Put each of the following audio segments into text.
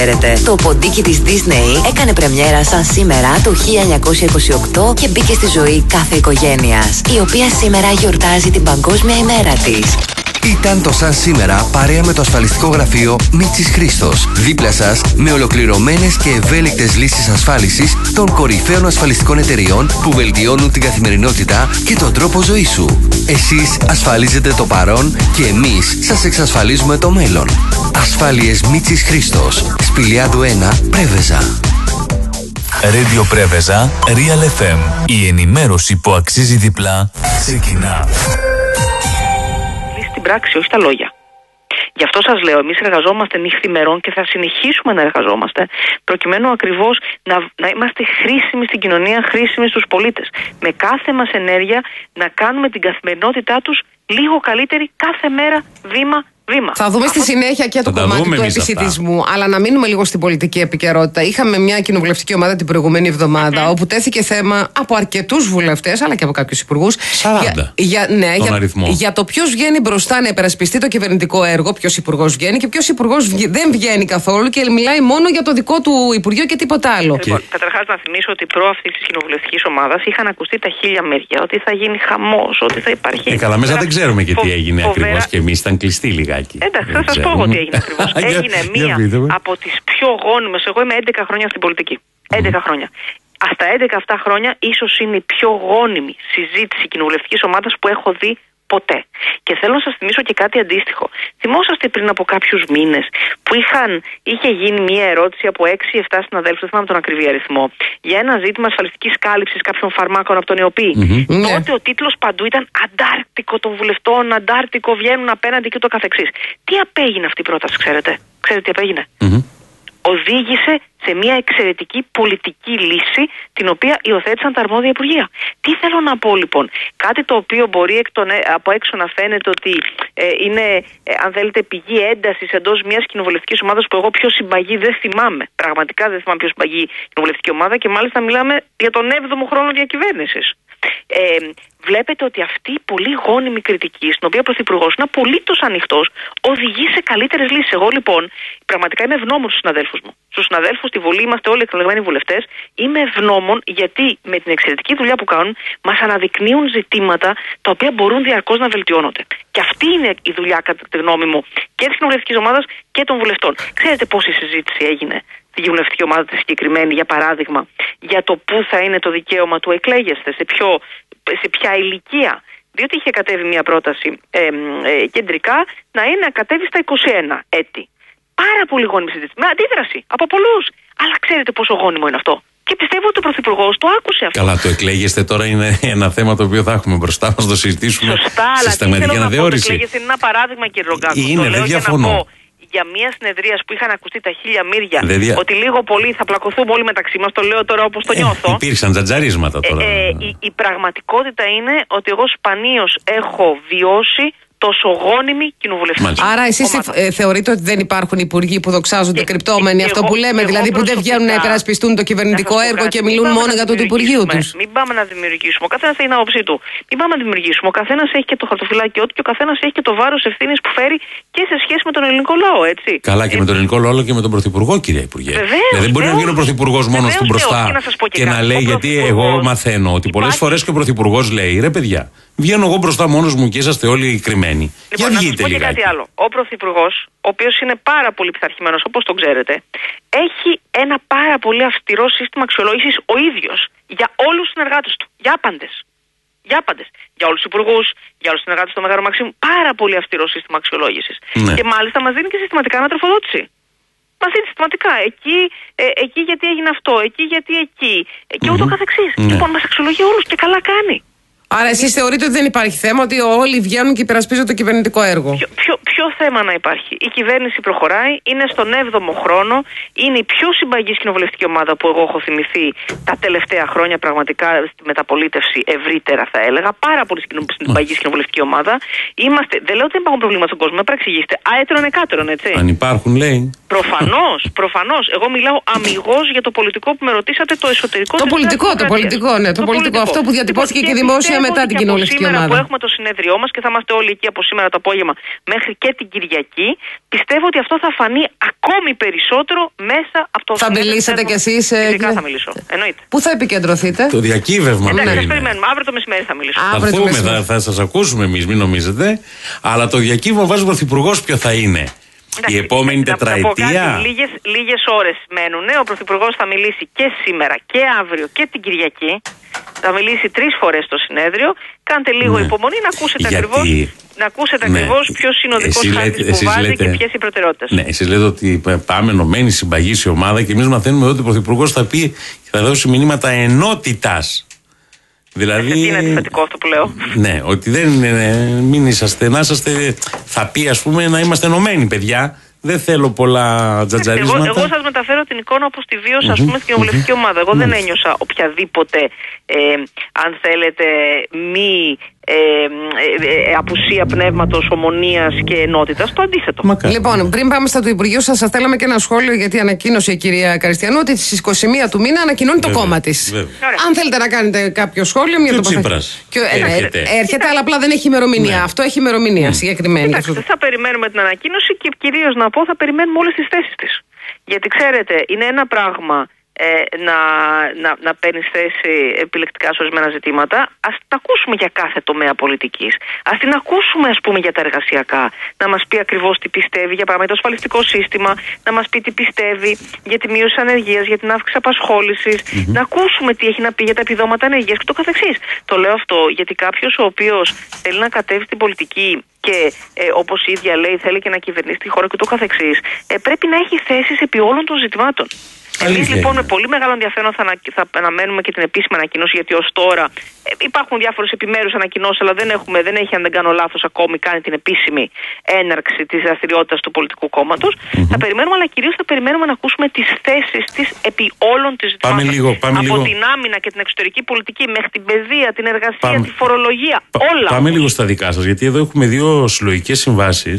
ξέρετε. Το ποντίκι της Disney έκανε πρεμιέρα σαν σήμερα το 1928 και μπήκε στη ζωή κάθε οικογένειας, η οποία σήμερα γιορτάζει την Παγκόσμια ημέρα της. Ήταν το Σαν Σήμερα παρέα με το ασφαλιστικό γραφείο Μίτσης Χρήστος. Δίπλα σας με ολοκληρωμένες και ευέλικτες λύσεις ασφάλισης των κορυφαίων ασφαλιστικών εταιριών που βελτιώνουν την καθημερινότητα και τον τρόπο ζωής σου. Εσείς ασφαλίζετε το παρόν και εμείς σας εξασφαλίζουμε το μέλλον. Ασφάλειες Μίτσης Χρήστος. Σπηλιάδου 1, Πρέβεζα. Radio Πρέβεζα, Real FM. Η ενημέρωση που αξίζει διπλά ξεκινά. Στην πράξη, όχι τα λόγια. Γι' αυτό σας λέω, εμείς εργαζόμαστε νυχθημερών και θα συνεχίσουμε να εργαζόμαστε προκειμένου ακριβώς να είμαστε χρήσιμοι στην κοινωνία, χρήσιμοι στους πολίτες. Με κάθε μας ενέργεια να κάνουμε την καθημερινότητά τους λίγο καλύτερη κάθε μέρα, βήμα. Θα δούμε στη συνέχεια και το κομμάτι του επισιτισμού, αλλά να μείνουμε λίγο στην πολιτική επικαιρότητα. Είχαμε μια κοινοβουλευτική ομάδα την προηγούμενη εβδομάδα, όπου τέθηκε θέμα από αρκετούς βουλευτές, αλλά και από κάποιους υπουργούς. 40. Για το ποιος βγαίνει μπροστά να υπερασπιστεί το κυβερνητικό έργο, ποιος υπουργός βγαίνει και ποιος υπουργός δεν βγαίνει καθόλου και μιλάει μόνο για το δικό του υπουργείο και τίποτα άλλο. Λοιπόν, καταρχάς να θυμίσω ότι προ αυτή τη κοινοβουλευτική ομάδα είχαν ακουστεί τα χίλια μέρια, ότι θα γίνει χαμός, ότι θα υπάρχει. Καλά, μέσα δεν ξέρουμε και τι έγινε ακριβώς και εμείς ήταν κλειστοί λιγάκι. Εντάξει, θα σας πω εγώ τι έγινε ακριβώς. Έγινε μία από τις πιο γόνιμες. Εγώ είμαι 11 χρόνια στην πολιτική. 11 χρόνια. Στα 11 αυτά χρόνια ίσως είναι η πιο γόνιμη συζήτηση κοινοβουλευτικής ομάδας που έχω δει ποτέ. Και θέλω να σας θυμίσω και κάτι αντίστοιχο. Θυμόσαστε πριν από κάποιους μήνες που είχε γίνει μία ερώτηση από 6-7 συναδέλφους, δεν θυμάμαι τον ακριβή αριθμό, για ένα ζήτημα ασφαλιστικής κάλυψης κάποιων φαρμάκων από τον ΕΟΠΗ. Τότε ο τίτλος παντού ήταν «Αντάρτικο των βουλευτών», «Αντάρτικο βγαίνουν απέναντι» και το καθεξής. Τι απέγινε αυτή η πρόταση, ξέρετε? Ξέρετε τι απέγινε? Οδήγησε σε μια εξαιρετική πολιτική λύση την οποία υιοθέτησαν τα αρμόδια υπουργεία. Τι θέλω να πω λοιπόν? Κάτι το οποίο μπορεί από έξω να φαίνεται ότι είναι, αν θέλετε, πηγή έντασης εντός μιας κοινοβουλευτικής ομάδας που εγώ πιο συμπαγή δεν θυμάμαι. Πραγματικά δεν θυμάμαι πιο συμπαγή κοινοβουλευτική ομάδα και μάλιστα μιλάμε για τον 7ο χρόνο διακυβέρνησης. Βλέπετε ότι αυτή η πολύ γόνιμη κριτική, στην οποία ο Πρωθυπουργός είναι απολύτως ανοιχτός, οδηγεί σε καλύτερες λύσεις. Εγώ λοιπόν πραγματικά είμαι ευγνώμων στους συναδέλφους μου. Στους συναδέλφους στη Βουλή είμαστε όλοι εκλεγμένοι βουλευτές. Είμαι ευγνώμων γιατί με την εξαιρετική δουλειά που κάνουν μας αναδεικνύουν ζητήματα τα οποία μπορούν διαρκώς να βελτιώνονται. Και αυτή είναι η δουλειά, κατά τη γνώμη μου, και της κοινοβουλευτικής ομάδας και των βουλευτών. Ξέρετε πόση συζήτηση έγινε στη κοινοβουλευτική ομάδα τη συγκεκριμένη, για παράδειγμα, για το πού θα είναι το δικαίωμα του εκλέγεστε, σε ποια ηλικία? Διότι είχε κατέβει μια πρόταση κεντρικά να είναι κατέβει στα 21 έτη. Πάρα πολύ γόνιμη συζήτηση. Με αντίδραση από πολλούς. Αλλά ξέρετε πόσο γόνιμο είναι αυτό? Και πιστεύω ότι ο Πρωθυπουργός το άκουσε αυτό. Καλά, το εκλέγεστε τώρα είναι ένα θέμα το οποίο θα έχουμε μπροστά μας, το συζητήσουμε. Σωστά, συστηματική αναθεώρηση. Το εκλέγεστε είναι ένα παράδειγμα, κύριε Ρογκάκο. Είναι, δεν διαφωνώ. Για μια συνεδρία που είχαν ακουστεί τα χίλια μύρια, ότι λίγο πολύ θα πλακωθούμε όλοι μεταξύ μας, το λέω τώρα όπως το νιώθω. Υπήρξαν τζατζαρίσματα τώρα. Η πραγματικότητα είναι ότι εγώ σπανίως έχω βιώσει τόσο γόνιμη κοινοβουλευτική. Άρα εσείς θεωρείτε ότι δεν υπάρχουν υπουργοί που δοξάζονται κρυπτόμενοι, αυτό που λέμε, δηλαδή που δεν βγαίνουν να υπερασπιστούν το κυβερνητικό έργο και μιλούν μόνο για το του Υπουργείου τους? Μην πάμε να δημιουργήσουμε. Ο καθένας έχει την άποψή του. Μην πάμε να δημιουργήσουμε. Ο καθένας έχει και το χαρτοφυλάκιό του και ο καθένας έχει και το βάρος ευθύνης που φέρει και σε σχέση με τον ελληνικό λαό, έτσι. Καλά, και με τον ελληνικό λαό και με τον Πρωθυπουργό, κύριε Υπουργέ. Δεν μπορεί να βγει ο Πρωθυπουργός μόνος του μπροστά και να λέει, γιατί εγώ μαθαίνω ότι πολλές φορές και ο Πρωθυπουργός λέει, ρε παιδιά, βγαίνω εγώ μπροστά μόνος μου και είσαστε όλοι κρυμμένοι. Λοιπόν, να σας πω και κάτι άλλο. Ο Πρωθυπουργός, ο οποίος είναι πάρα πολύ πειθαρχημένος, όπως τον ξέρετε, έχει ένα πάρα πολύ αυστηρό σύστημα αξιολόγησης ο ίδιος για όλους τους συνεργάτες του. Για άπαντες. Για όλους τους υπουργούς, για όλους τους συνεργάτες του Μεγάρου Μαξίμου. Πάρα πολύ αυστηρό σύστημα αξιολόγησης. Ναι. Και μάλιστα μας δίνει και συστηματικά ανατροφοδότηση. Μας δίνει συστηματικά. Εκεί γιατί έγινε αυτό, εκεί γιατί εκεί. Και ούτω καθεξής. Λοιπόν, μας αξιολογεί όλους και καλά κάνει. Άρα εσείς θεωρείτε ότι δεν υπάρχει θέμα, ότι όλοι βγαίνουν και υπερασπίζουν το κυβερνητικό έργο? Ποιο θέμα να υπάρχει? Η κυβέρνηση προχωράει, είναι στον 7ο χρόνο, είναι η πιο συμπαγής κοινοβουλευτική ομάδα που εγώ έχω θυμηθεί τα τελευταία χρόνια, πραγματικά στη μεταπολίτευση ευρύτερα θα έλεγα. Πάρα πολύ συμπαγής κοινοβουλευτική ομάδα. Δεν λέω ότι δεν υπάρχουν προβλήματα στον κόσμο, με παρεξηγήσετε. Άετρον εκάτερον, έτσι. Αν υπάρχουν, λέει. Προφανώς. Εγώ μιλάω αμιγώς για το πολιτικό που με ρωτήσατε, το εσωτερικό. Το πολιτικό. Αυτό που διατυπώθηκε και δημόσια μετά την κοινοβουλευτική ομάδα. Σήμερα που έχουμε το συνέδριό μας και θα είμαστε όλοι εκεί από σήμερα το απόγευμα μέχρι και την Κυριακή, πιστεύω ότι αυτό θα φανεί ακόμη περισσότερο μέσα από το θα μιλήσετε κι εσείς? Φυσικά θα μιλήσω. Εννοείται. Πού θα επικεντρωθείτε? Το διακύβευμα. Εντάξει, περιμένουμε. Αύριο το μεσημέρι θα μιλήσω. Θα σας ακούσουμε εμείς, μην νομίζετε. Αλλά το διακύβευμα βάζει ο Πρωθυπουργός ποιο θα είναι. Η επόμενη τετραετία. Λίγες ώρες μένουν. Ο Πρωθυπουργός θα μιλήσει και σήμερα και αύριο και την Κυριακή. Θα μιλήσει 3 φορές στο συνέδριο. Κάντε λίγο υπομονή να ακούσετε ακριβώς ποιος είναι ο δικός χάρτης που βάζει και ποιες οι προτεραιότητες. Ναι, εσείς λέτε ότι πάμε ενωμένοι, συμπαγής η ομάδα, και εμείς μαθαίνουμε ότι ο Πρωθυπουργός θα πει και θα δώσει μηνύματα ενότητας. Δηλαδή, είναι αντιφατικό αυτό που λέω. Ναι, ότι μην είσαστε, θα πει ας πούμε να είμαστε ενωμένοι, παιδιά. Δεν θέλω πολλά τζατζαρίσματα. Εγώ σας μεταφέρω την εικόνα όπως τη βίωσα, ας πούμε, στην κοινοβουλευτική ομάδα. Εγώ δεν ένιωσα οποιαδήποτε, αν θέλετε, μη απουσία πνεύματος, ομονίας και ενότητας. Το αντίθετο. Λοιπόν, πριν πάμε στα του Υπουργείου σας, θα θέλαμε και ένα σχόλιο, γιατί ανακοίνωσε η κυρία Καριστιανού ότι στις 21 του μήνα ανακοινώνει το κόμμα της. Αν θέλετε να κάνετε κάποιο σχόλιο, μια τοποθέτηση. Έρχεται, αλλά απλά δεν έχει ημερομηνία. Αυτό έχει ημερομηνία συγκεκριμένη. Κοιτάξτε, θα περιμένουμε την ανακοίνωση και κυρίως να πω θα περιμένουμε όλες τις θέσεις της. Γιατί ξέρετε, είναι ένα πράγμα να παίρνεις θέση επιλεκτικά σε ορισμένα ζητήματα. Ας την ακούσουμε για κάθε τομέα πολιτικής. Ας την ακούσουμε, ας πούμε, για τα εργασιακά. Να μας πει ακριβώς τι πιστεύει για παράδειγμα το ασφαλιστικό σύστημα, να μας πει τι πιστεύει για τη μείωση ανεργίας, για την αύξηση απασχόλησης, να ακούσουμε τι έχει να πει για τα επιδόματα ανεργίας και το καθεξής. Το λέω αυτό γιατί κάποιος ο οποίος θέλει να κατέβει στην πολιτική και όπως η ίδια λέει θέλει και να κυβερνήσει τη χώρα και το καθεξής, πρέπει να έχει θέσεις επί όλων των ζητημάτων. Εμείς λοιπόν με πολύ μεγάλο ενδιαφέρον θα αναμένουμε και την επίσημη ανακοίνωση, γιατί ως τώρα υπάρχουν διάφορες επιμέρους ανακοινώσεις, αλλά δεν έχει, αν δεν κάνω λάθος, ακόμη κάνει την επίσημη έναρξη της δραστηριότητας του πολιτικού κόμματος. Θα περιμένουμε, αλλά κυρίως θα περιμένουμε να ακούσουμε τις θέσεις της επί όλων της ζητημάτων. Από την άμυνα και την εξωτερική πολιτική μέχρι την παιδεία, την εργασία, τη φορολογία, όλα. Πάμε λίγο στα δικά σας, γιατί εδώ έχουμε 2 συλλογικές συμβάσεις.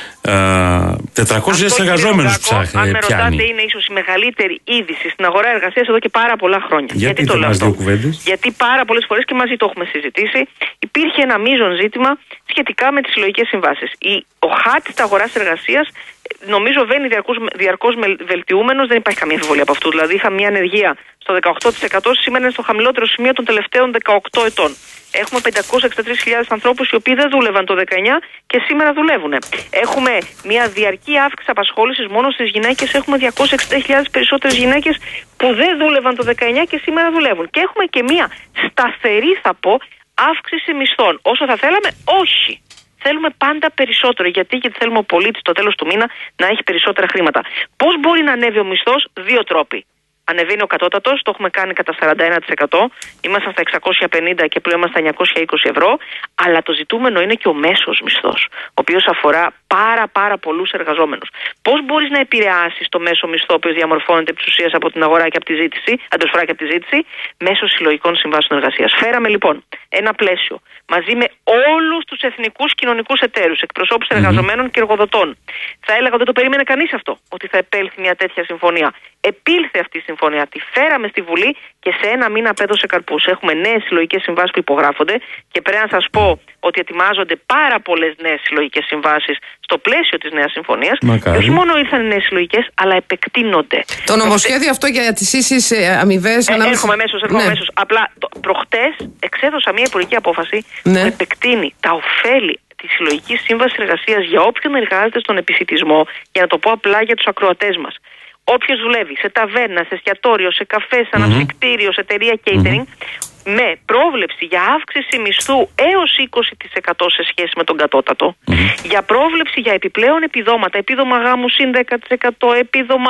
400 εργαζόμενους ψάχνει. Αν με ρωτάτε, είναι ίσως η μεγαλύτερη είδηση στην αγορά εργασίας εδώ και πάρα πολλά χρόνια. Γιατί το λέω αυτό? Γιατί πάρα πολλές φορές και μαζί το έχουμε συζητήσει, υπήρχε ένα μείζον ζήτημα σχετικά με τις συλλογικές συμβάσεις. Ο χάρτης της αγοράς εργασίας νομίζω βαίνει διαρκώς βελτιούμενος, δεν υπάρχει καμία αμφιβολία από αυτού. Δηλαδή είχαμε μια ανεργία στο 18%, σήμερα είναι στο χαμηλότερο σημείο των τελευταίων 18 ετών. Έχουμε 563.000 ανθρώπους οι οποίοι δεν δούλευαν το 19 και σήμερα δουλεύουν. Έχουμε μια διαρκή αύξηση απασχόλησης μόνο στις γυναίκες. Έχουμε 260.000 περισσότερες γυναίκες που δεν δούλευαν το 19 και σήμερα δουλεύουν. Και έχουμε και μια σταθερή, θα πω, αύξηση μισθών. Όσο θα θέλαμε, όχι. Θέλουμε πάντα περισσότερο. Γιατί θέλουμε ο πολίτης στο τέλος του μήνα να έχει περισσότερα χρήματα. Πώς μπορεί να ανέβει ο μισθός? 2 τρόποι. Ανεβαίνει ο κατώτατος, το έχουμε κάνει κατά 41%. Ήμασταν στα 650 και πλέον είμαστε στα 920 ευρώ. Αλλά το ζητούμενο είναι και ο μέσος μισθός, ο οποίος αφορά πάρα πολλούς εργαζόμενους. Πώς μπορείς να επηρεάσεις το μέσο μισθό, ο οποίος διαμορφώνεται επί της ουσίας από την αγορά και από τη ζήτηση, αντισφορά και από τη ζήτηση, μέσω συλλογικών συμβάσεων εργασίας. Φέραμε λοιπόν ένα πλαίσιο μαζί με όλους τους εθνικούς κοινωνικούς εταίρους, εκπροσώπους εργαζομένων και εργοδοτών. Θα έλεγα ότι δεν το περίμενε κανείς αυτό, ότι θα επέλθει μια τέτοια συμφωνία. Επήλθε αυτή η συμφωνία, τη φέραμε στη Βουλή και σε 1 μήνα απέδωσε καρπούς. Έχουμε νέες συλλογικές συμβάσεις που υπογράφονται και πρέπει να σας πω ότι ετοιμάζονται πάρα πολλές νέες συλλογικές συμβάσεις στο πλαίσιο της νέας συμφωνίας. Και όχι μόνο ήρθαν οι νέες συλλογικές, αλλά επεκτείνονται. Το νομοσχέδιο αυτό για τις ίσεις αμοιβές. Έρχομαι αμέσως. Απλά προχτές εξέδωσα μια υπουργική απόφαση που επεκτείνει τα ωφέλη τη συλλογική σύμβαση εργασίας για όποιον εργάζεται στον επισιτισμό, για να το πω απλά για τους ακροατές μας. Όποιος δουλεύει σε ταβέρνα, σε εστιατόριο, σε καφέ, σε αναψυκτήριο, σε εταιρεία catering, με πρόβλεψη για αύξηση μισθού έως 20% σε σχέση με τον κατώτατο, για πρόβλεψη για επιπλέον επιδόματα, επίδομα γάμου συν 10%, επίδομα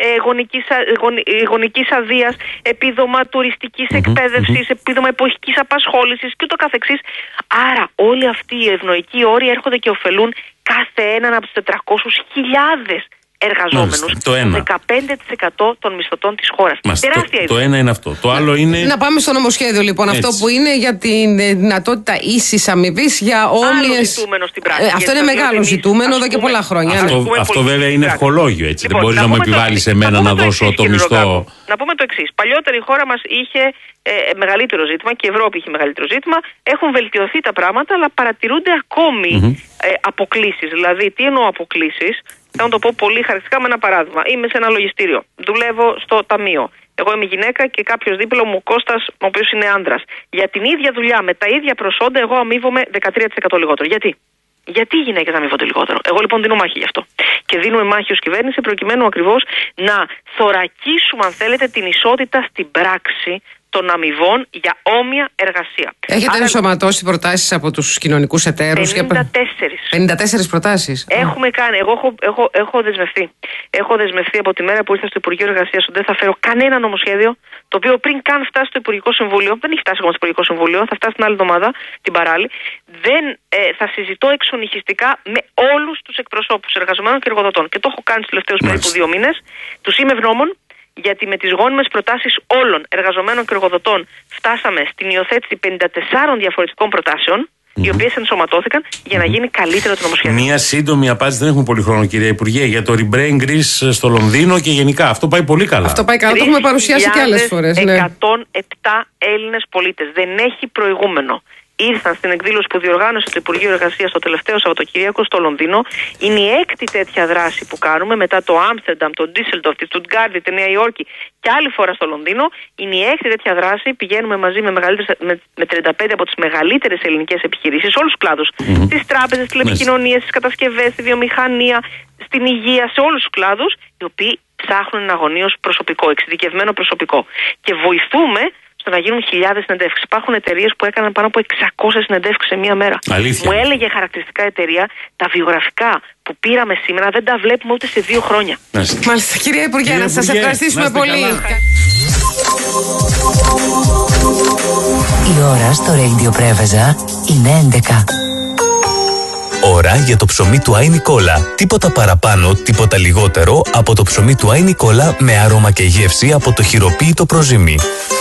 γονικής αδείας, επίδομα τουριστικής εκπαίδευσης, επίδομα εποχικής απασχόλησης και ούτω καθεξής. Άρα όλοι αυτοί οι ευνοϊκοί όροι έρχονται και ωφελούν κάθε έναν από τους 400.000 εργαζόμενους, το 15% των μισθωτών της χώρας. Τεράστια το ένα είναι αυτό. Το άλλο είναι. Να πάμε στο νομοσχέδιο λοιπόν. Έτσι. Αυτό που είναι για τη δυνατότητα ίσης αμοιβής για όμοιες. Αυτό είναι μεγάλο ζητούμενο εδώ και πολλά χρόνια. Αυτό βέβαια είναι ευχολόγιο, έτσι. Δεν μπορεί να μου επιβάλλει εμένα να δώσω το μισθό. Να πούμε το εξής. Παλιότερα η χώρα μας είχε μεγαλύτερο ζήτημα και η Ευρώπη είχε μεγαλύτερο ζήτημα. Έχουν βελτιωθεί τα πράγματα, αλλά παρατηρούνται ακόμη αποκλίσεις. Δηλαδή, τι εννοώ αποκλίσεις? Θα το πω πολύ χαρακτηριστικά με ένα παράδειγμα. Είμαι σε ένα λογιστήριο. Δουλεύω στο ταμείο. Εγώ είμαι γυναίκα και κάποιος δίπλα μου, ο Κώστας, ο οποίος είναι άντρας. Για την ίδια δουλειά, με τα ίδια προσόντα, εγώ αμείβομαι 13% λιγότερο. Γιατί? Γιατί οι γυναίκες αμείβονται λιγότερο? Εγώ λοιπόν δίνω μάχη γι' αυτό. Και δίνουμε μάχη ως κυβέρνηση προκειμένου ακριβώς να θωρακίσουμε, αν θέλετε, την ισότητα στην πράξη των αμοιβών για όμοια εργασία. Έχετε ενσωματώσει προτάσεις από τους κοινωνικούς εταίρους? 54 προτάσεις. Έχουμε κάνει. Εγώ έχω δεσμευτεί. Έχω δεσμευτεί από τη μέρα που ήρθα στο Υπουργείο Εργασίας ότι δεν θα φέρω κανένα νομοσχέδιο το οποίο πριν καν φτάσει στο Υπουργικό Συμβούλιο, δεν έχει φτάσει ακόμα στο Υπουργικό Συμβούλιο, θα φτάσει την άλλη εβδομάδα, την παράλληλη, δεν θα συζητώ εξονυχιστικά με όλους τους εκπροσώπους εργαζομένων και εργοδοτών. Και το έχω κάνει στους τελευταίους περίπου 2 μήνες. Τους είμαι ευγνώμων. Γιατί με τις γόνιμες προτάσεις όλων εργαζομένων και εργοδοτών φτάσαμε στην υιοθέτηση 54 διαφορετικών προτάσεων, οι οποίες ενσωματώθηκαν για να γίνει καλύτερο το νομοσχέδιο. Μία σύντομη απάντηση, δεν έχουμε πολύ χρόνο, κυρία Υπουργέ, για το Rebrain Greece στο Λονδίνο και γενικά. Αυτό πάει πολύ καλά. Αυτό πάει καλά, το έχουμε παρουσιάσει και άλλες φορές. 107 Έλληνες πολίτες. Δεν έχει προηγούμενο. Ήρθαν στην εκδήλωση που διοργάνωσε το Υπουργείο Εργασίας το τελευταίο Σαββατοκύριακο στο Λονδίνο. Είναι η 6η τέτοια δράση που κάνουμε μετά το Άμστερνταμ, το Ντίσσελντορφ, τη Στουτγκάρδη, τη Νέα Υόρκη και άλλη φορά στο Λονδίνο. Είναι η 6η τέτοια δράση. Πηγαίνουμε μαζί με 35 από τις μεγαλύτερες ελληνικές επιχειρήσεις σε όλους τους κλάδους. Στις τράπεζες, στις τηλεπικοινωνίες, στις κατασκευές, στη βιομηχανία, στην υγεία, σε όλους τους κλάδους, οι οποίοι ψάχνουν αγωνίως προσωπικό, εξειδικευμένο προσωπικό. Και βοηθούμε στο να γίνουν χιλιάδες συνεντεύξεις. Υπάρχουν εταιρείες που έκαναν πάνω από 600 συνεντεύξεις σε μία μέρα. Αλήθεια. Μου έλεγε χαρακτηριστικά εταιρεία, τα βιογραφικά που πήραμε σήμερα δεν τα βλέπουμε ούτε σε 2 χρόνια. Μάλιστα, κυρία Υπουργέ, να σας ευχαριστήσουμε πολύ. Η ώρα στο Radio Πρέβεζα είναι 11. Ώρα για το ψωμί του Άι Νικόλα. Τίποτα παραπάνω, τίποτα λιγότερο από το ψωμί του Άι Νικόλα με άρωμα και γεύση από το χειροποίητο προζύμι.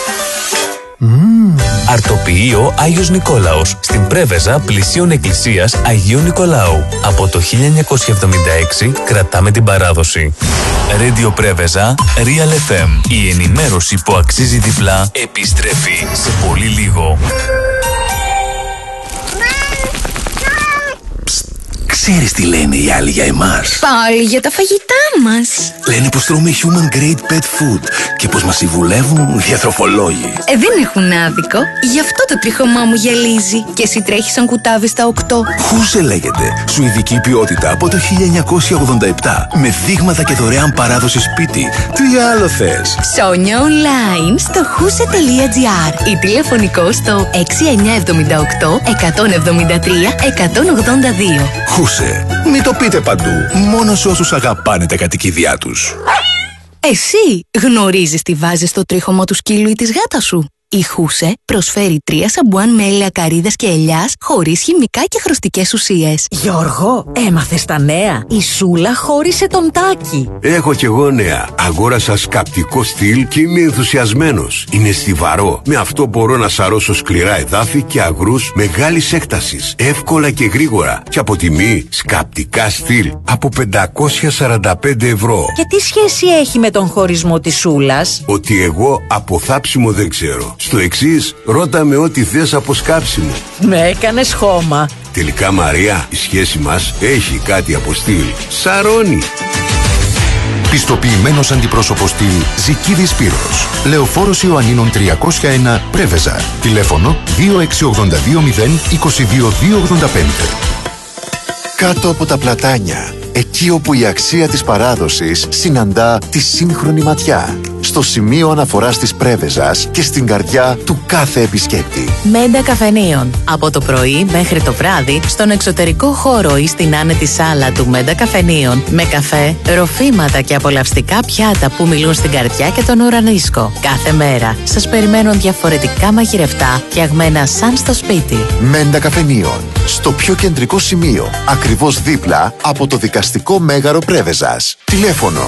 Αρτοποιείο Άγιος Νικόλαος στην Πρέβεζα πλησίων εκκλησίας Αγίου Νικολάου. Από το 1976 κρατάμε την παράδοση. Radio Πρέβεζα, Real FM. Η ενημέρωση που αξίζει διπλά επιστρέφει σε πολύ λίγο. Ξέρεις τι λένε οι άλλοι για εμάς? Πάλι για τα φαγητά μας. Λένε πως τρώμε human grade pet food και πως μας συμβουλεύουν διατροφολόγοι. Δεν έχουν άδικο. Γι' αυτό το τρίχωμά μου γυαλίζει. Και εσύ τρέχεις σαν κουτάβι στα 8. Χούσε λέγεται. Σουηδική ποιότητα από το 1987. Με δείγματα και δωρεάν παράδοση σπίτι. Τι άλλο θες? Ψώνια online στο huse.gr ή τηλεφωνικό στο 6978 173 182. Χούσε. Μην το πείτε παντού. Μόνο σε όσους αγαπάνε τα κατοικίδια τους. Εσύ γνωρίζεις τι βάζεις στο τρίχωμο του σκύλου ή της γάτας σου? Η Χούσε προσφέρει 3 σαμπουάν με έλαια καρύδας και ελιάς χωρίς χημικά και χρωστικές ουσίες. Γιώργο, έμαθες τα νέα? Η Σούλα χώρισε τον Τάκη. Έχω κι εγώ νέα. Αγόρασα σκαπτικό στυλ και είμαι ενθουσιασμένος. Είναι στιβαρό. Με αυτό μπορώ να σαρώσω σκληρά εδάφη και αγρούς μεγάλης έκτασης. Εύκολα και γρήγορα. Και από τιμή σκαπτικά στυλ από 545 ευρώ. Και τι σχέση έχει με τον χωρισμό της Σούλας? Ότι εγώ από θάψιμο δεν ξέρω. Στο εξής, ρώτα με ό,τι θες από σκάψιμο. Με έκανες χώμα. Τελικά, Μαρία, η σχέση μας έχει κάτι από στυλ. Σαρώνει. Πιστοποιημένος αντιπρόσωπος στυλ Ζικίδης Σπύρος. Λεωφόρος Ιωαννίνων 301 Πρέβεζα. Τηλέφωνο 26820 22285. Κάτω από τα πλατάνια. Εκεί όπου η αξία της παράδοσης συναντά τη σύγχρονη ματιά. στο σημείο αναφοράς της Πρέβεζας και στην καρδιά του κάθε επισκέπτη. Μέντα Καφενείων. Από το πρωί μέχρι το βράδυ, στον εξωτερικό χώρο ή στην άνετη σάλα του Μέντα Καφενείων, με καφέ, ροφήματα και απολαυστικά πιάτα που μιλούν στην καρδιά και τον ουρανίσκο. Κάθε μέρα σας περιμένουν διαφορετικά μαγειρευτά, φτιαγμένα σαν στο σπίτι. Μέντα Καφενείων. Στο πιο κεντρικό σημείο, ακριβώς δίπλα από το δικαστικό μέγαρο Πρέβεζας. Τηλέφωνο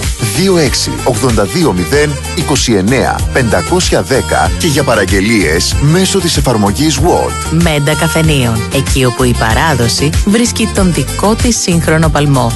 2682-029-510 και για παραγγελίες μέσω της εφαρμογής Word. Μέντα Καφενείων. Εκεί όπου η παράδοση βρίσκει τον δικό της σύγχρονο παλμό.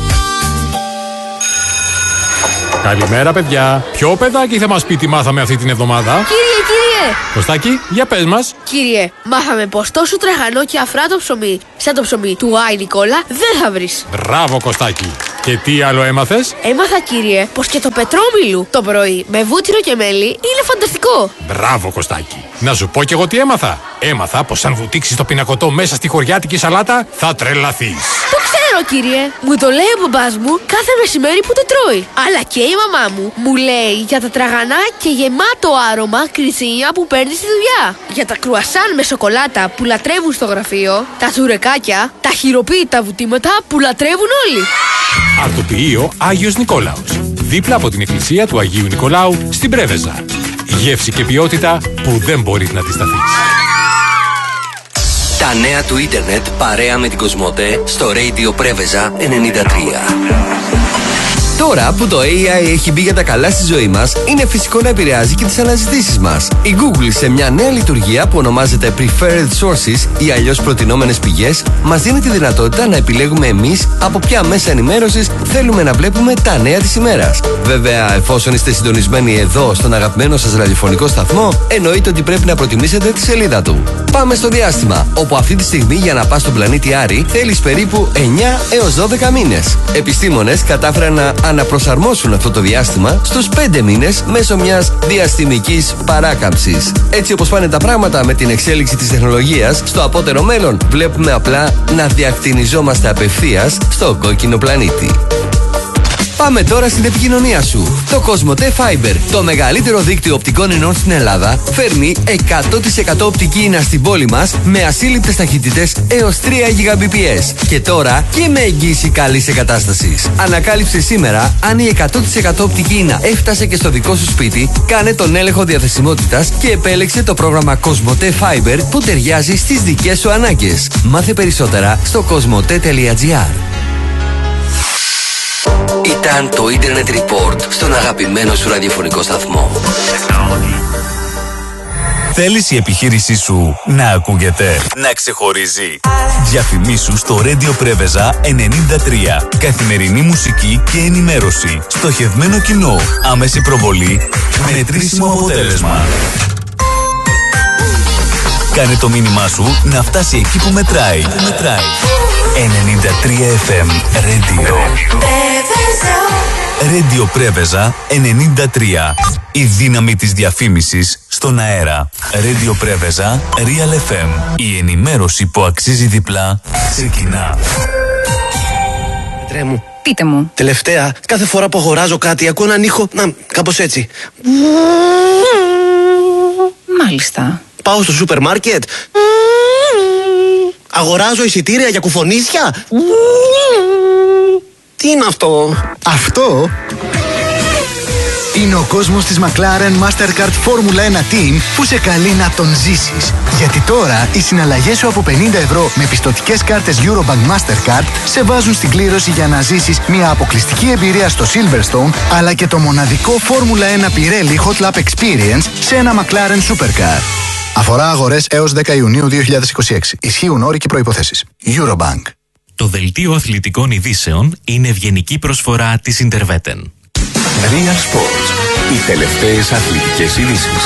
Καλημέρα, παιδιά. Ποιο παιδάκι θα μας πει τι μάθαμε αυτή την εβδομάδα? Κύριε! Κωστάκη, για πες μας. Κύριε, μάθαμε πως τόσο τραχανό και αφράτο ψωμί, σαν το ψωμί του Άι Νικόλα, δεν θα βρεις. Μπράβο, Κωστάκη. Και τι άλλο έμαθες? Έμαθα, κύριε, πως και το πετρόμιλου το πρωί με βούτυρο και μέλι είναι φανταστικό. Μπράβο, Κωστάκη. Να σου πω κι εγώ τι έμαθα. Έμαθα πως αν βουτήξεις το πινακωτό μέσα στη χωριάτικη σαλάτα, θα τρελαθείς. Το ξέρω, κύριε. Μου το λέει ο μπαμπάς μου κάθε μεσημέρι που το τρώει. Αλλά και η μαμά μου λέει για τα τραγανά και γεμάτο άρωμα κριτσίνια που παίρνει στη δουλειά. Για τα κρουασάν με σοκολάτα που λατρεύουν στο γραφείο. Τα τσουρεκάκια, τα χειροποίητα βουτήματα που λατρεύουν όλοι. Αρτοποιείο Άγιος Νικόλαος. Δίπλα από την εκκλησία του Αγίου Νικολάου στην Πρέβεζα. Γεύση και ποιότητα που δεν μπορείς να αντισταθείς. Τα νέα του ίντερνετ παρέα με την Κοσμοτέ στο Radio Πρέβεζα 93. Τώρα που το AI έχει μπει για τα καλά στη ζωή μας, είναι φυσικό να επηρεάζει και τις αναζητήσεις μας. Η Google, σε μια νέα λειτουργία που ονομάζεται Preferred Sources ή αλλιώς προτινόμενες πηγές, μας δίνει τη δυνατότητα να επιλέγουμε εμείς από ποια μέσα ενημέρωσης θέλουμε να βλέπουμε τα νέα της ημέρας. Βέβαια, εφόσον είστε συντονισμένοι εδώ στον αγαπημένο σας ραδιοφωνικό σταθμό, εννοείται ότι πρέπει να προτιμήσετε τη σελίδα του. Πάμε στο διάστημα, όπου αυτή τη στιγμή για να πας στον πλανήτη Άρη θέλεις περίπου 9 έως 12 μήνες. Επιστήμονες κατάφεραν να αναπροσαρμόσουν αυτό το διάστημα στους 5 μήνες μέσω μιας διαστημικής παράκαμψης. Έτσι όπως πάνε τα πράγματα με την εξέλιξη της τεχνολογίας, στο απότερο μέλλον βλέπουμε απλά να διακτηνιζόμαστε απευθείας στο κόκκινο πλανήτη. Πάμε τώρα στην επικοινωνία σου. Το Κοσμοτέ Fiber, το μεγαλύτερο δίκτυο οπτικών ινών στην Ελλάδα, φέρνει 100% οπτική ίνα στην πόλη μας με ασύλληπτες ταχύτητες έως 3 Gbps. Και τώρα και με εγγύηση καλής εγκατάστασης. Ανακάλυψε σήμερα αν η 100% οπτική ίνα έφτασε και στο δικό σου σπίτι, κάνε τον έλεγχο διαθεσιμότητας και επέλεξε το πρόγραμμα Κοσμοτέ Fiber που ταιριάζει στις δικές σου ανάγκες. Μάθε περισσότερα στο cosmote.gr. Ήταν το Internet Report στον αγαπημένο σου ραδιοφωνικό σταθμό. Θέλεις η επιχείρησή σου να ακούγεται, να ξεχωρίζει? Διαφημίσου στο Radio Πρέβεζα 93. Καθημερινή μουσική και ενημέρωση. Στοχευμένο κοινό. Άμεση προβολή. Μετρήσιμο αποτέλεσμα. Κάνε το μήνυμά σου να φτάσει εκεί που μετράει. 93 FM Radio. Radio Πρέβεζα 93. Η δύναμη της διαφήμισης στον αέρα. Radio Πρέβεζα Real FM. Η ενημέρωση που αξίζει διπλά ξεκινά. Τρέμου. Πείτε μου. Τελευταία, κάθε φορά που αγοράζω κάτι ακούω έναν ήχο, κάπως έτσι. Μάλιστα. Πάω στο σούπερ μάρκετ. Αγοράζω εισιτήρια για κουφονίσια. Τι είναι αυτό? Αυτό είναι ο κόσμος της McLaren Mastercard Formula 1 Team που σε καλεί να τον ζήσεις. Γιατί τώρα οι συναλλαγές σου από 50 ευρώ με πιστωτικές κάρτες Eurobank Mastercard σε βάζουν στην κλήρωση για να ζήσεις μια αποκλειστική εμπειρία στο Silverstone, αλλά και το μοναδικό Formula 1 Pirelli Hot Lap Experience σε ένα McLaren Supercar. Αφορά αγορές έως 10 Ιουνίου 2026. Ισχύουν όροι και προϋποθέσεις. Eurobank. Το δελτίο αθλητικών ειδήσεων είναι ευγενική προσφορά της Interveten. Real Sports. Οι τελευταίες αθλητικές ειδήσεις.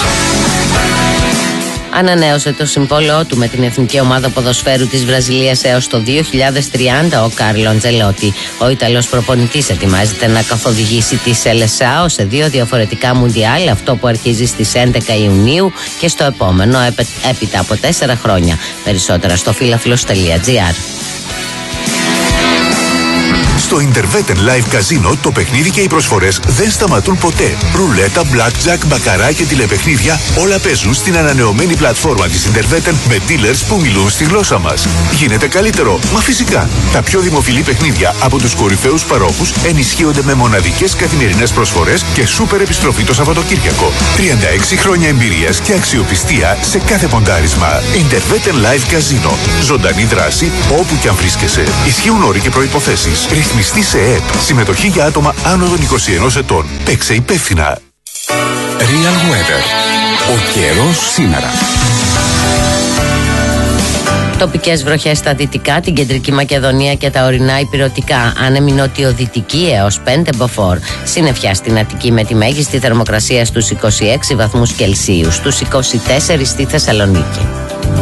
Ανανέωσε το συμβόλαιό του με την Εθνική Ομάδα Ποδοσφαίρου της Βραζιλίας έως το 2030 ο Κάρλο Αντζελότη. Ο Ιταλός προπονητής ετοιμάζεται να καθοδηγήσει τη Σελεσάο σε 2 διαφορετικά μουντιάλ, αυτό που αρχίζει στις 11 Ιουνίου και στο επόμενο έπειτα από 4 χρόνια. Περισσότερα στο filaflos.gr. Στο Interveten Live Casino το παιχνίδι και οι προσφορές δεν σταματούν ποτέ. Ρουλέτα, blackjack, μπακαρά και τηλεπαιχνίδια όλα παίζουν στην ανανεωμένη πλατφόρμα της Interveten με dealers που μιλούν στη γλώσσα μας. Γίνεται καλύτερο, μα φυσικά. Τα πιο δημοφιλή παιχνίδια από τους κορυφαίους παρόχους ενισχύονται με μοναδικές καθημερινές προσφορές και σούπερ επιστροφή το Σαββατοκύριακο. 36 χρόνια εμπειρίας και αξιοπιστία σε κάθε ποντάρισμα. Interveten Live Casino. Ζωντανή δράση όπου και αν βρίσκεσαι. Ισχύουν όροι και προϋποθέσεις. Ρυθμιστή σε ΕΕΠ. Συμμετοχή για άτομα άνω των 21 ετών. Παίξε υπεύθυνα. Real Weather. Ο καιρός σήμερα. Τοπικές βροχές στα δυτικά, την κεντρική Μακεδονία και τα ορεινά υπηρετικά. Άνεμη νοτιοδυτική έως 5 μποφόρ. Συννεφιά στην Αττική με τη μέγιστη θερμοκρασία στους 26 βαθμούς Κελσίου, στους 24 στη Θεσσαλονίκη.